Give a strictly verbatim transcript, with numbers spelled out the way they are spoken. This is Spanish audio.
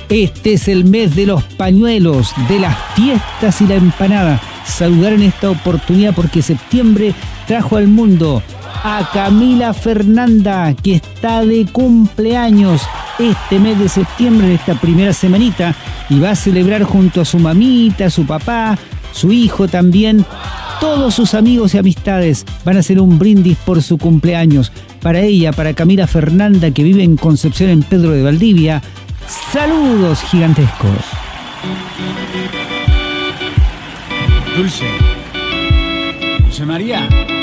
Este es el mes de los pañuelos, de las fiestas y la empanada. Saludar en esta oportunidad porque septiembre trajo al mundo a Camila Fernanda, que está de cumpleaños este mes de septiembre, en esta primera semanita, y va a celebrar junto a su mamita, su papá, su hijo también. Todos sus amigos y amistades van a hacer un brindis por su cumpleaños. Para ella, para Camila Fernanda, que vive en Concepción, en Pedro de Valdivia, saludos gigantescos. Dulce. Dulce María.